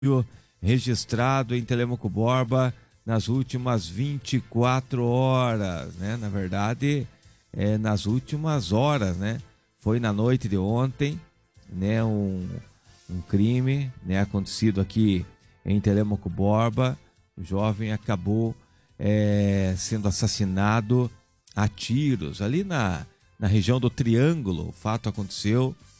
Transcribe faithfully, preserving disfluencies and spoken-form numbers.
registrado em Telêmaco Borba nas últimas vinte e quatro horas, né? Na verdade, é nas últimas horas, né? Foi na noite de ontem, né? Um, um crime, né? Acontecido aqui em Telêmaco Borba. O jovem acabou é, sendo assassinado a tiros ali na, na região do Triângulo. O fato aconteceu